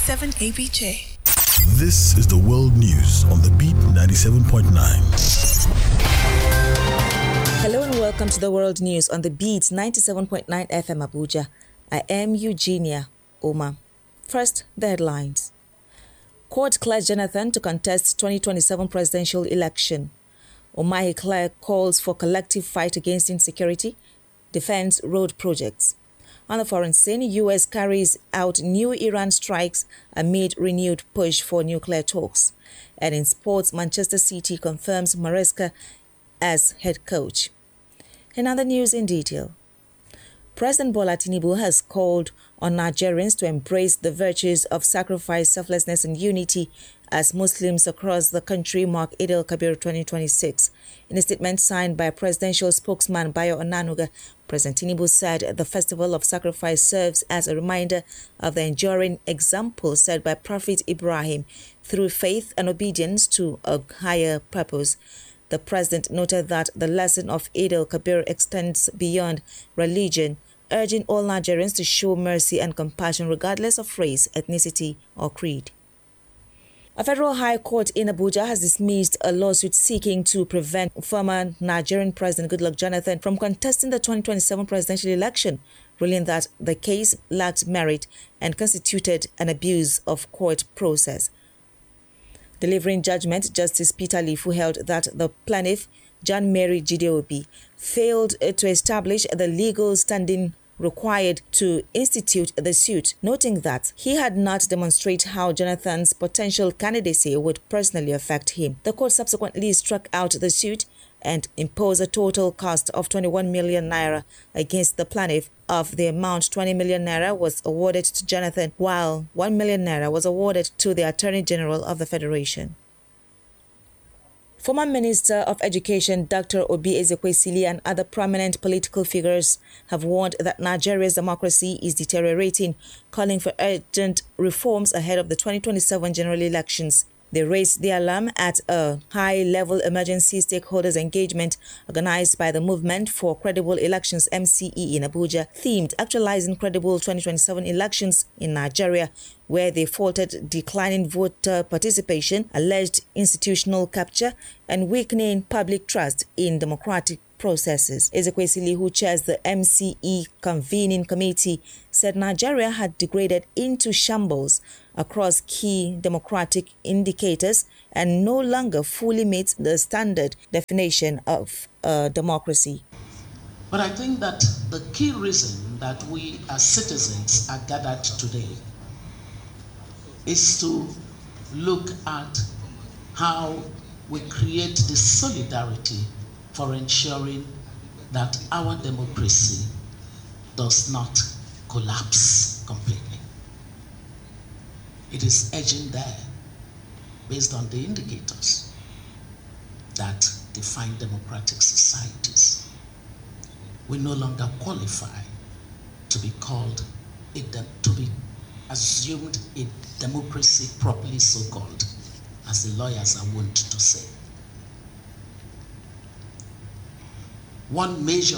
97 ABJ. This is the world news on the Beat 97.9. Hello and welcome to the world news on the Beat 97.9 FM Abuja. I am Eugenia Oma. First, the headlines. Court clears Jonathan to contest 2027 presidential election. Umahi Clerk calls for collective fight against insecurity, defense road projects. On the foreign scene, U.S. carries out new Iran strikes amid renewed push for nuclear talks. And in sports, Manchester City confirms Maresca as head coach. In other news in detail, President Bola Tinubu has called on Nigerians to embrace the virtues of sacrifice, selflessness and unity as Muslims across the country mark Eid al-Kabir 2026. In a statement signed by presidential spokesman Bayo Onanuga, President Tinubu said the festival of sacrifice serves as a reminder of the enduring example set by Prophet Ibrahim through faith and obedience to a higher purpose. The president noted that the lesson of Eid al-Kabir extends beyond religion, urging all Nigerians to show mercy and compassion regardless of race, ethnicity or creed. A federal high court in Abuja has dismissed a lawsuit seeking to prevent former Nigerian President Goodluck Jonathan from contesting the 2027 presidential election, ruling that the case lacked merit and constituted an abuse of court process. Delivering judgment, Justice Peter Lifu held that the plaintiff, John Mary Gideobi, failed to establish the legal standing required to institute the suit, noting that he had not demonstrated how Jonathan's potential candidacy would personally affect him. The court subsequently struck out the suit and imposed a total cost of 21 million naira against the plaintiff. Of the amount, 20 million naira was awarded to Jonathan, while 1 million naira was awarded to the Attorney General of the Federation. Former Minister of Education Dr. Obi Ezekwesili and other prominent political figures have warned that Nigeria's democracy is deteriorating, calling for urgent reforms ahead of the 2027 general elections. They raised the alarm at a high-level emergency stakeholders engagement organized by the Movement for Credible Elections MCE in Abuja, themed Actualizing Credible 2027 Elections in Nigeria, where they faulted declining voter participation, alleged institutional capture, and weakening public trust in democratic processes. Ezekwesili, who chairs the MCE convening committee, said Nigeria had degraded into shambles across key democratic indicators and no longer fully meets the standard definition of democracy. But I think that the key reason that we as citizens are gathered today is to look at how we create the solidarity for ensuring that our democracy does not collapse completely. It is edging there based on the indicators that define democratic societies. We no longer qualify to be called, to be assumed a democracy properly so called, as the lawyers are wont to say. One major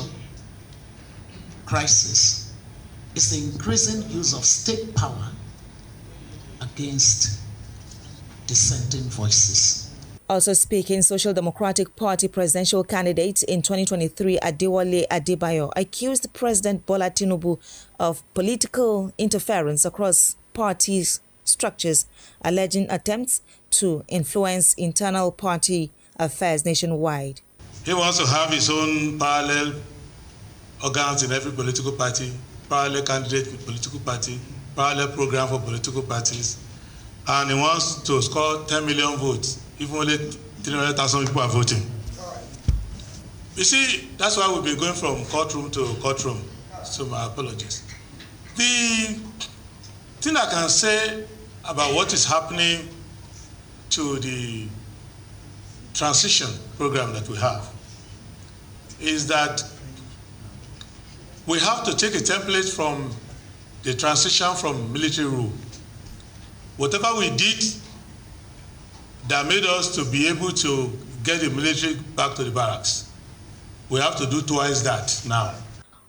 crisis is the increasing use of state power against dissenting voices. Also speaking, Social Democratic Party presidential candidate in 2023, Adewale Adebayo, accused President Bola Tinubu of political interference across party structures, alleging attempts to influence internal party affairs nationwide. He wants to have his own parallel organs in every political party, parallel candidate with political party, parallel program for political parties, and he wants to score 10 million votes, if only 300,000 people are voting. You see, that's why we've been going from courtroom to courtroom, so my apologies. The thing I can say about what is happening to the transition program that we have is that we have to take a template from the transition from military rule. Whatever we did that made us to be able to get the military back to the barracks, we have to do twice that now.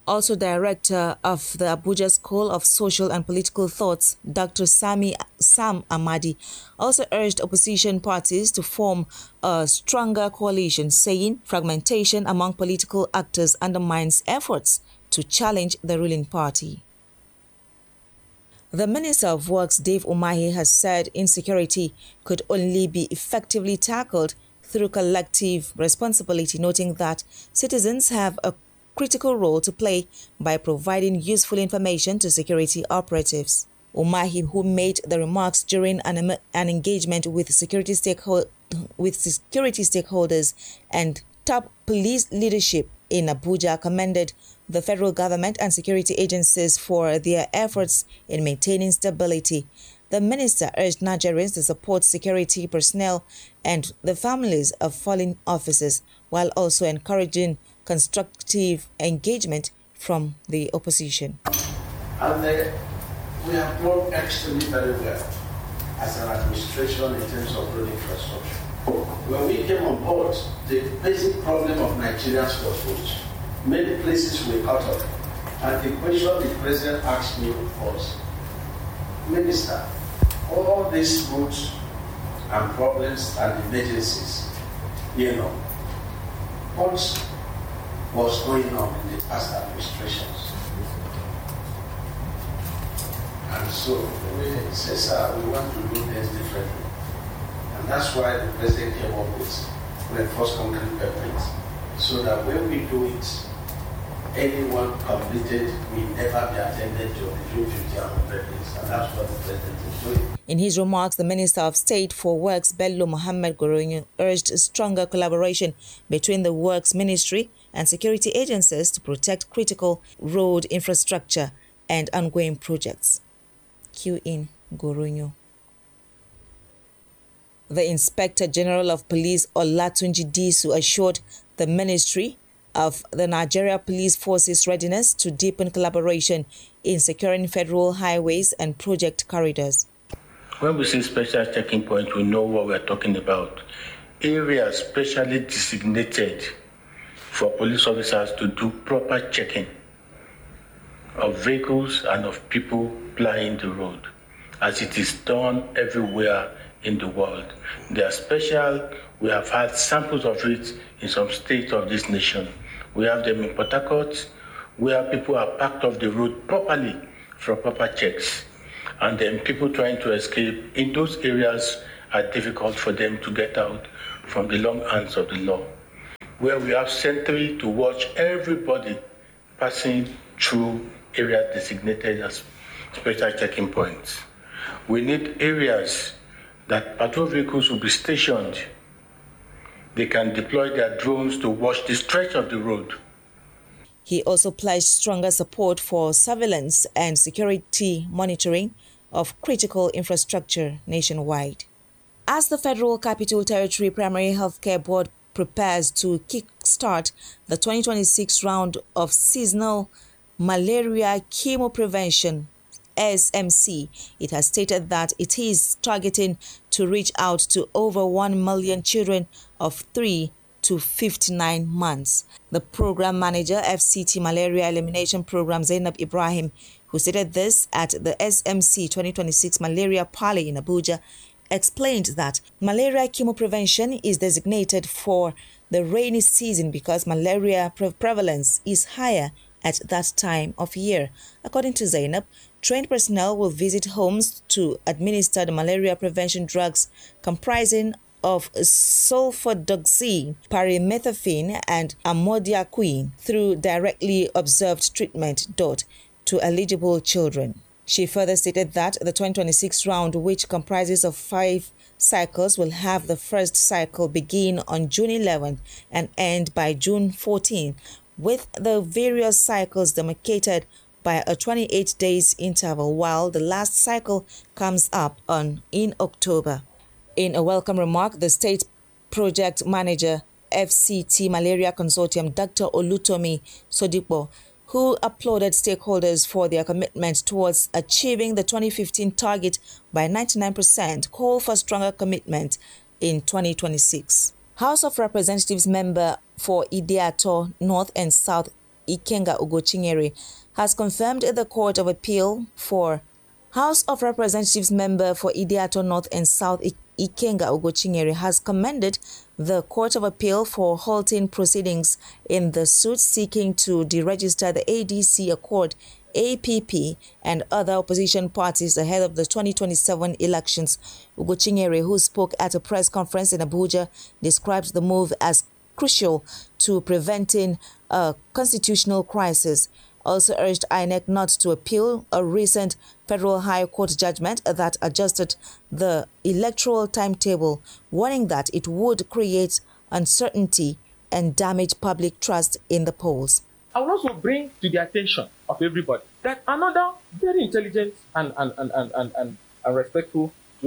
Also, Director of the Abuja School of Social and Political Thoughts, Dr. Sam Amadi, also urged opposition parties to form a stronger coalition, saying fragmentation among political actors undermines efforts to challenge the ruling party. The Minister of Works, Dave Umahi, has said insecurity could only be effectively tackled through collective responsibility, noting that citizens have a critical role to play by providing useful information to security operatives. Umahi, who made the remarks during an engagement with security stakeholders and top police leadership in Abuja, commended the federal government and security agencies for their efforts in maintaining stability. The minister urged Nigerians to support security personnel and the families of fallen officers, while also encouraging constructive engagement from the opposition. And we have grown extremely very well as an administration in terms of road infrastructure. When we came on board, the basic problem of Nigerians was roads. Many places were cut off. And the question the president asked me was, Minister, all these roads and problems and emergencies, what was going on in the past administrations? And so we said, sir, we want to do things differently. And that's why the president came up with reinforced concrete pavements, so that when we do it, anyone completed will never be attended to between 50 and 100 days. And that's what the president is doing. In his remarks, the Minister of State for Works, Bello Muhammad Goronyo, urged stronger collaboration between the Works Ministry and security agencies to protect critical road infrastructure and ongoing projects. Q in Goronyo. The Inspector General of Police, Olatunji Disu, assured the Ministry of the Nigeria Police Force's readiness to deepen collaboration in securing federal highways and project corridors. When we say special checking points, we know what we're talking about. Areas specially designated for police officers to do proper checking of vehicles and of people plying the road, as it is done everywhere in the world. They are special. We have had samples of it in some states of this nation. We have them in Port Harcourt, where people are parked off the road properly for proper checks. And then people trying to escape in those areas are difficult for them to get out from the long arms of the law. Where we have sentry to watch everybody passing through areas designated as special checking points. We need areas that patrol vehicles will be stationed. They can deploy their drones to watch the stretch of the road. He also pledged stronger support for surveillance and security monitoring of critical infrastructure nationwide. As the Federal Capital Territory Primary Healthcare Board prepares to kickstart the 2026 round of seasonal malaria chemoprevention SMC, it has stated that it is targeting to reach out to over 1 million children of 3 to 59 months. The program manager, FCT Malaria Elimination Program, Zainab Ibrahim, who stated this at the SMC 2026 Malaria Parley in Abuja, explained that malaria chemoprevention is designated for the rainy season because malaria prevalence is higher at that time of year. According to Zainab, trained personnel will visit homes to administer the malaria prevention drugs comprising of sulfadoxine, pyrimethamine, and amodiaquine through directly observed treatment to eligible children. She further stated that the 2026 round, which comprises of 5 cycles, will have the first cycle begin on June 11 and end by June 14, with the various cycles demarcated by a 28 days interval, while the last cycle comes up in October. In a welcome remark, the state project manager, FCT Malaria Consortium, Dr. Olutomi Sodipo, who applauded stakeholders for their commitment towards achieving the 2015 target by 99%, called for stronger commitment in 2026. House of Representatives member for Idiato North and South Ikenga Ugochinyere has confirmed the Court of Appeal for House of Representatives member for Idiato North and South Ikenga Ugochinyere has commended the Court of Appeal for halting proceedings in the suit seeking to deregister the ADC Accord, APP, and other opposition parties ahead of the 2027 elections. Ugochinyere, who spoke at a press conference in Abuja, described the move as crucial to preventing a constitutional crisis. Also urged INEC not to appeal a recent Federal High Court judgment that adjusted the electoral timetable, warning that it would create uncertainty and damage public trust in the polls. I will also bring to the attention of everybody that another very intelligent and respectful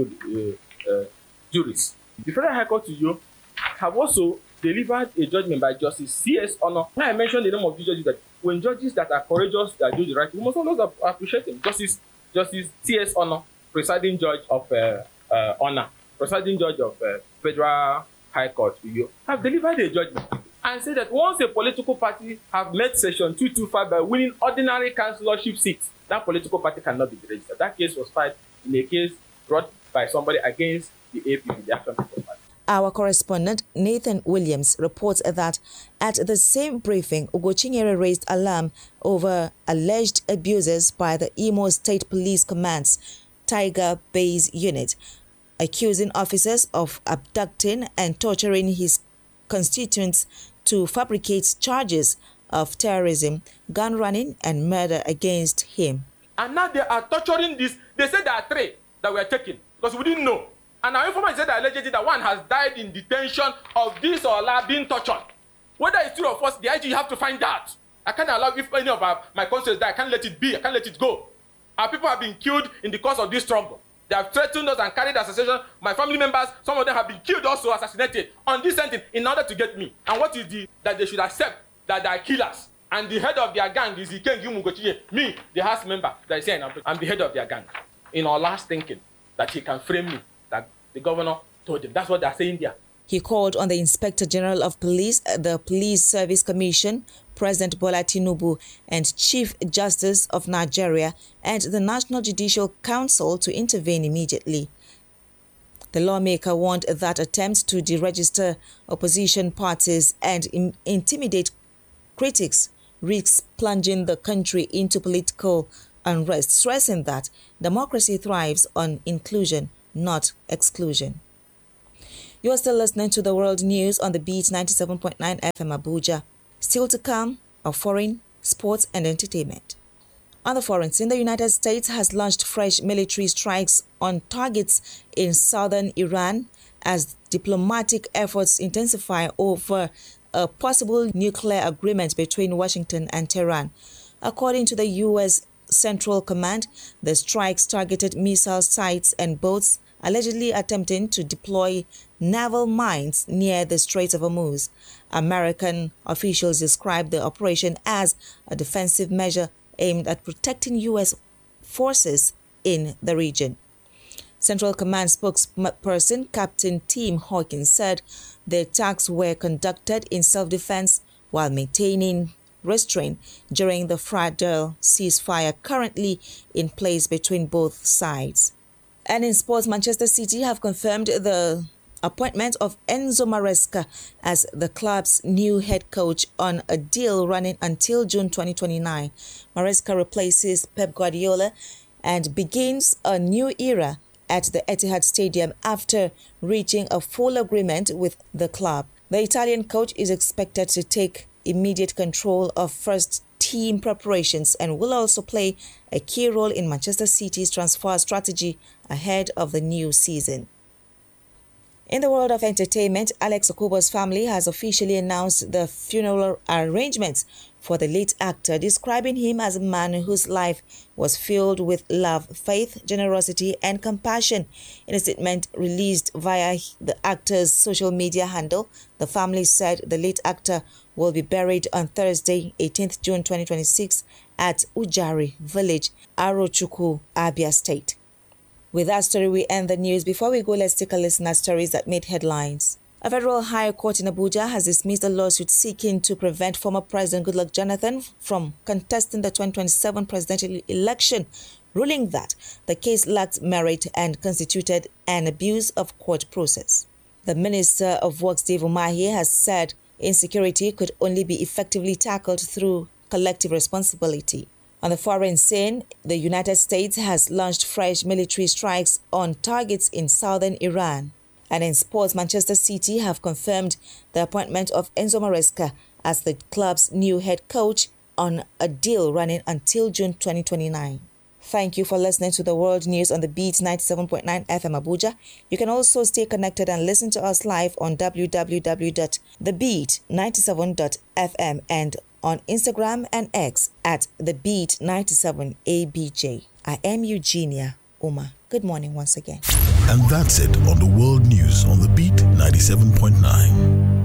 jurist, the Federal High Court have also delivered a judgment by Justice C.S. Honor. When I mentioned the name of these judges, that when judges that are courageous, that do the right, we must always appreciate them. Justice C.S. Honor, presiding judge of Honor, presiding judge of Federal High Court, have delivered a judgment and said that once a political party have met Section 225 by winning ordinary councillorship seats, that political party cannot be registered. That case was filed in a case brought by somebody against the APP, the Action People's Party. Our correspondent Nathan Williams reports that at the same briefing, Ugochinyere raised alarm over alleged abuses by the Imo State Police Command's Tiger Base unit, accusing officers of abducting and torturing his constituents to fabricate charges of terrorism, gun running, and murder against him. And now they are torturing this. They said there are 3 that were taken because we didn't know. And our informant said that allegedly that one has died in detention of this or that being tortured. Whether it's true or false, the IG you have to find out. I can't allow if any of my constituents die. I can't let it be. I can't let it go. Our people have been killed in the course of this struggle. They have threatened us and carried assassination. My family members, some of them have been killed also, assassinated on this sentence in order to get me. And what is that they should accept that they are killers. And the head of their gang is Ikenga Ugochinyere, me, the house member, that is saying I'm the head of their gang. In our last thinking, that he can frame me, that the governor told him. That's what they're saying there. He called on the Inspector General of Police, the Police Service Commission, President Bola Tinubu, and Chief Justice of Nigeria and the National Judicial Council to intervene immediately. The lawmaker warned that attempts to deregister opposition parties and intimidate critics risks plunging the country into political unrest, stressing that democracy thrives on inclusion, not exclusion. You are still listening to the World News on the Beat 97.9 FM Abuja. Still to come are foreign, sports and entertainment. On the foreign scene, the United States has launched fresh military strikes on targets in southern Iran as diplomatic efforts intensify over a possible nuclear agreement between Washington and Tehran. According to the U.S. Central Command, the strikes targeted missile sites and boats allegedly attempting to deploy naval mines near the Strait of Hormuz. American officials described the operation as a defensive measure aimed at protecting U.S. forces in the region. Central Command spokesperson Captain Tim Hawkins said the attacks were conducted in self-defense while maintaining restraint during the fragile ceasefire currently in place between both sides. And in sports, Manchester City have confirmed the appointment of Enzo Maresca as the club's new head coach on a deal running until June 2029. Maresca replaces Pep Guardiola and begins a new era at the Etihad Stadium after reaching a full agreement with the club. The Italian coach is expected to take immediate control of first team preparations and will also play a key role in Manchester City's transfer strategy ahead of the new season. In the world of entertainment, Alex Okubo's family has officially announced the funeral arrangements for the late actor, describing him as a man whose life was filled with love, faith, generosity, and compassion. In a statement released via the actor's social media handle, the family said the late actor will be buried on Thursday, 18th June 2026 at Ujari Village, Arochukwu, Abia State. With that story, we end the news. Before we go, let's take a listen at stories that made headlines. A federal high court in Abuja has dismissed a lawsuit seeking to prevent former President Goodluck Jonathan from contesting the 2027 presidential election, ruling that the case lacked merit and constituted an abuse of court process. The Minister of Works, Dave Umahi, has said insecurity could only be effectively tackled through collective responsibility. On the foreign scene, the United States has launched fresh military strikes on targets in southern Iran. And in sports, Manchester City have confirmed the appointment of Enzo Maresca as the club's new head coach on a deal running until June 2029. Thank you for listening to the World News on the Beat 97.9 FM Abuja. You can also stay connected and listen to us live on www.thebeat97.fm and on Instagram and X at thebeat97abj. I am Eugenia Uma. Good morning once again. And that's it on the World News on the Beat 97.9.